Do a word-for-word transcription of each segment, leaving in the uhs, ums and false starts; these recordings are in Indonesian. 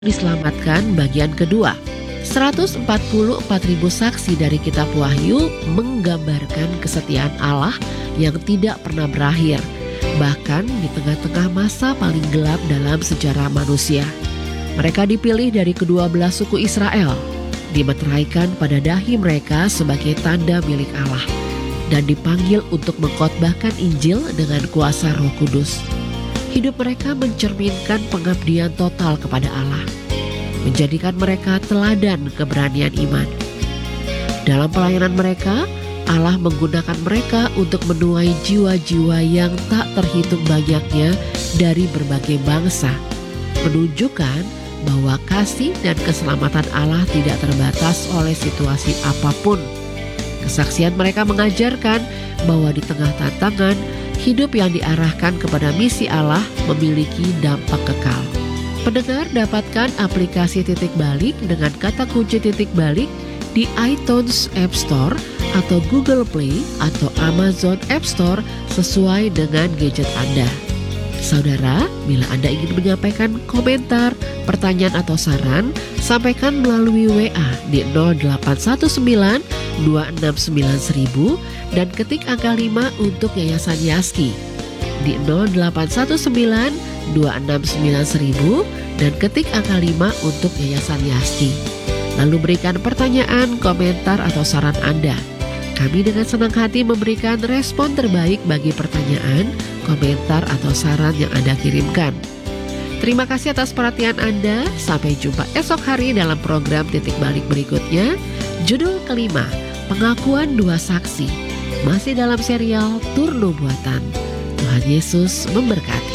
Diselamatkan bagian kedua. seratus empat puluh empat ribu saksi dari kitab Wahyu menggambarkan kesetiaan Allah yang tidak pernah berakhir, bahkan di tengah-tengah masa paling gelap dalam sejarah manusia. Mereka dipilih dari kedua belah suku Israel, dimeteraikan pada dahi mereka sebagai tanda milik Allah, dan dipanggil untuk mengkhotbahkan Injil dengan kuasa Roh Kudus. Hidup mereka mencerminkan pengabdian total kepada Allah, menjadikan mereka teladan keberanian iman. Dalam pelayanan mereka, Allah menggunakan mereka untuk menuai jiwa-jiwa yang tak terhitung banyaknya dari berbagai bangsa, menunjukkan bahwa kasih dan keselamatan Allah tidak terbatas oleh situasi apapun. Kesaksian mereka mengajarkan bahwa di tengah tantangan, hidup yang diarahkan kepada misi Allah memiliki dampak kekal. Pendengar dapatkan aplikasi Titik Balik dengan kata kunci Titik Balik di iTunes App Store atau Google Play atau Amazon App Store sesuai dengan gadget Anda. Saudara, bila Anda ingin menyampaikan komentar, pertanyaan atau saran, sampaikan melalui W A di nol delapan satu sembilan dua enam sembilan seribu dan ketik angka lima untuk Yayasan Yaski di nol delapan satu sembilan dua enam sembilan seribu dan ketik angka lima untuk Yayasan Yaski. Lalu berikan pertanyaan, komentar atau saran Anda. Kami dengan senang hati memberikan respon terbaik bagi pertanyaan, komentar atau saran yang Anda kirimkan. Terima kasih atas perhatian Anda. Sampai jumpa esok hari dalam program Titik Balik berikutnya. Judul kelima, Pengakuan Dua Saksi. Masih dalam serial Tur Nubuatan. Tuhan Yesus memberkati.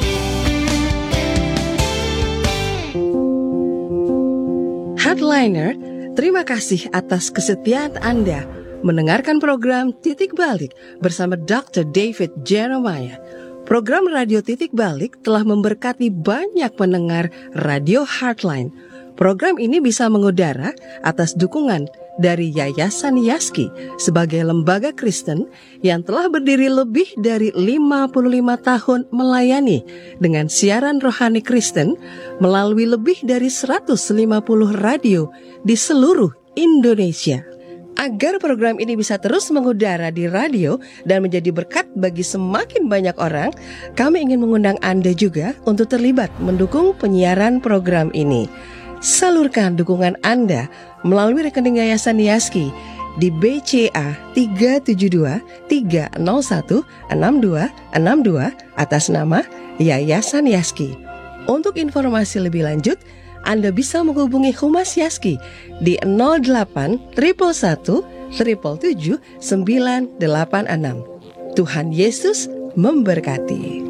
Headliner, terima kasih atas kesetiaan Anda mendengarkan program Titik Balik bersama dokter David Jeremiah. Program Radio Titik Balik telah memberkati banyak pendengar Radio Heartline. Program ini bisa mengudara atas dukungan dari Yayasan Yaski sebagai lembaga Kristen yang telah berdiri lebih dari lima puluh lima tahun melayani dengan siaran rohani Kristen melalui lebih dari seratus lima puluh radio di seluruh Indonesia. Agar program ini bisa terus mengudara di radio dan menjadi berkat bagi semakin banyak orang, kami ingin mengundang Anda juga untuk terlibat mendukung penyiaran program ini. Salurkan dukungan Anda melalui rekening Yayasan Yaski di B C A tiga tujuh dua tiga nol satu enam dua enam dua atas nama Yayasan Yaski. Untuk informasi lebih lanjut, Anda bisa menghubungi Humas Yaski di nol delapan satu satu satu tujuh tujuh sembilan delapan enam. Tuhan Yesus memberkati.